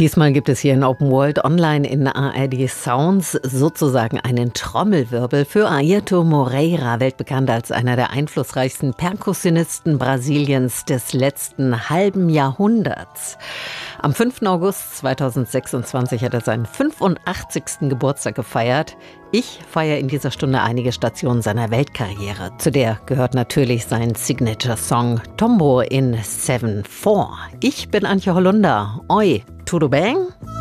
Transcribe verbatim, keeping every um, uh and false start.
Diesmal gibt es hier in Open World Online in A R D Sounds sozusagen einen Trommelwirbel für Airto Moreira, weltbekannt als einer der einflussreichsten Perkussionisten Brasiliens des letzten halben Jahrhunderts. Am fünften August zweitausendsechsundzwanzig hat er seinen fünfundachtzigsten Geburtstag gefeiert. Ich feiere in dieser Stunde einige Stationen seiner Weltkarriere. Zu der gehört natürlich sein Signature-Song Tombo in seven four. Ich bin Antje Hollunder. Oi, tudo bem?